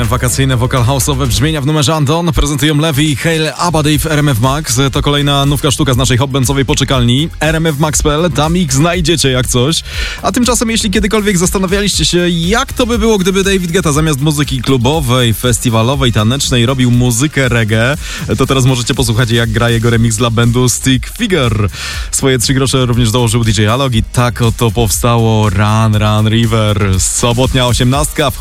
Mocne, wakacyjne, vocal house'owe brzmienia w numerze Andon prezentują Levi i Hale Abadi w RMF Max. To kolejna nówka sztuka z naszej hop-benzowej poczekalni. RMF Max.pl, tam ich znajdziecie jak coś. A tymczasem, jeśli kiedykolwiek zastanawialiście się, jak to by było, gdyby David Guetta zamiast muzyki klubowej, festiwalowej, tanecznej robił muzykę reggae, to teraz możecie posłuchać, jak gra jego remix dla bandu Stick Figure. Swoje 3 grosze również dołożył DJ Alok i tak oto powstało Run Run River. Sobotnia 18 w